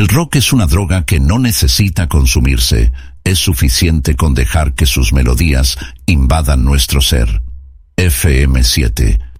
El rock es una droga que no necesita consumirse. Es suficiente con dejar que sus melodías invadan nuestro ser. FM7